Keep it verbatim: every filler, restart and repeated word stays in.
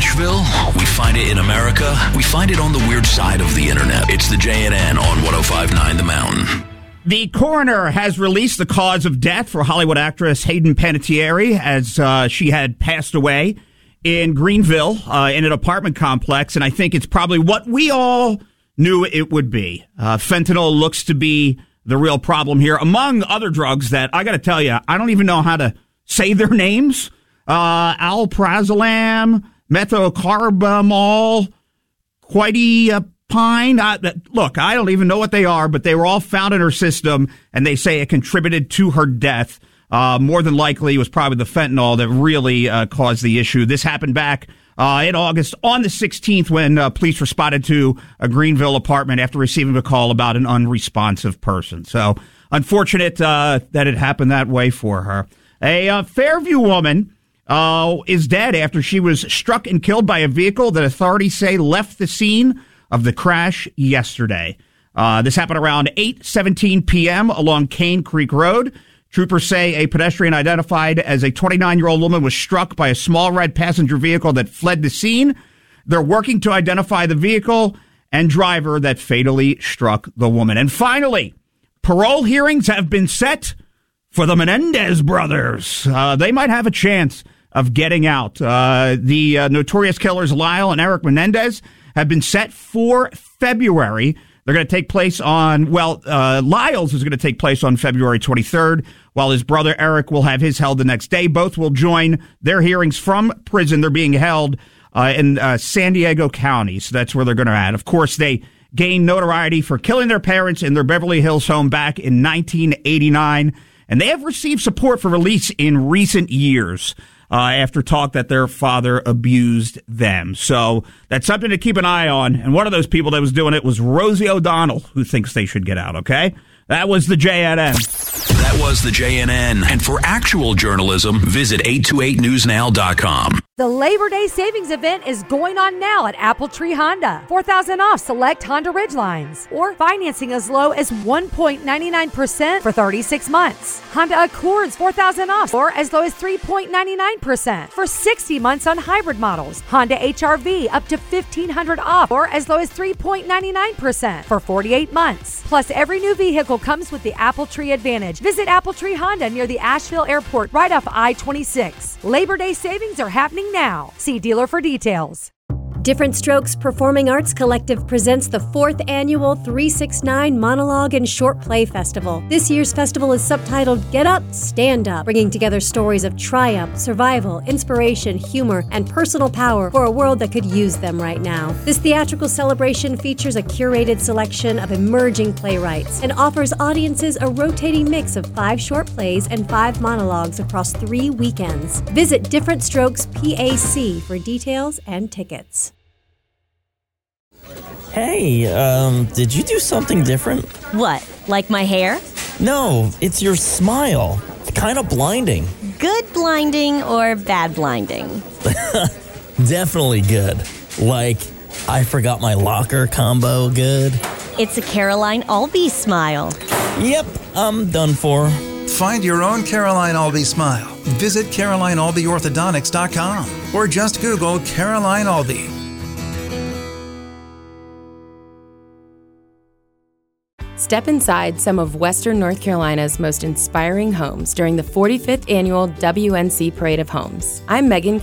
Nashville, we find it in America, we find it on the weird side of the internet. It's the J and N on one oh five point nine The Mountain. The coroner has released the cause of death for Hollywood actress Hayden Panettiere as uh, she had passed away in Greenville uh, in an apartment complex, and I think it's probably what we all knew it would be. Uh, fentanyl looks to be the real problem here, among other drugs that, I got to tell you, I don't even know how to say their names. Uh, alprazolam, methocarbamol, quetiapine. Uh, look, I don't even know what they are, but they were all found in her system, and they say it contributed to her death. Uh, more than likely, it was probably the fentanyl that really uh, caused the issue. This happened back uh, in August on the sixteenth when uh, police responded to a Greenville apartment after receiving a call about an unresponsive person. So unfortunate uh, that it happened that way for her. A uh, Fairview woman uh, is dead after she was struck and killed by a vehicle that authorities say left the scene of the crash yesterday. Uh, this happened around eight seventeen p.m. along Cane Creek Road. Troopers say a pedestrian identified as a twenty-nine-year-old woman was struck by a small red passenger vehicle that fled the scene. They're working to identify the vehicle and driver that fatally struck the woman. And finally, parole hearings have been set for the Menendez brothers. Uh, they might have a chance of getting out. Uh, the uh, notorious killers Lyle and Eric Menendez have been set for February. They're going to take place on, well, uh, Lyle's is going to take place on February twenty-third, while his brother Eric will have his held the next day. Both will join their hearings from prison. They're being held uh, in uh, San Diego County, so that's where they're going to add. Of course, they gained notoriety for killing their parents in their Beverly Hills home back in nineteen eighty-nine, and they have received support for release in recent years. Uh, after talk that their father abused them. So that's something to keep an eye on. And one of those people that was doing it was Rosie O'Donnell, who thinks they should get out, okay? That was the J N N. That was the J N N. And for actual journalism, visit eight two eight news now dot com. The Labor Day Savings Event is going on now at Apple Tree Honda. four thousand dollars off select Honda Ridgelines. Or financing as low as one point nine nine percent for thirty-six months. Honda Accords four thousand dollars off or as low as three point nine nine percent for sixty months on hybrid models. Honda H R V up to fifteen hundred dollars off or as low as three point nine nine percent for forty-eight months. Plus, every new vehicle comes with the Apple Tree Advantage. Visit Apple Tree Honda near the Asheville Airport right off I twenty-six. Labor Day savings are happening now. See dealer for details. Different Strokes Performing Arts Collective presents the fourth annual three sixty-nine Monologue and Short Play Festival. This year's festival is subtitled Get Up, Stand Up, bringing together stories of triumph, survival, inspiration, humor, and personal power for a world that could use them right now. This theatrical celebration features a curated selection of emerging playwrights and offers audiences a rotating mix of five short plays and five monologues across three weekends. Visit Different Strokes P A C for details and tickets. Hey, um, did you do something different? What, like my hair? No, it's your smile. It's kind of blinding. Good blinding or bad blinding? Definitely good. Like, I forgot my locker combo good. It's a Caroline Albee smile. Yep, I'm done for. Find your own Caroline Albee smile. Visit caroline albee orthodontics dot com or just Google Caroline Albee. Step inside some of Western North Carolina's most inspiring homes during the forty-fifth Annual W N C Parade of Homes. I'm Megan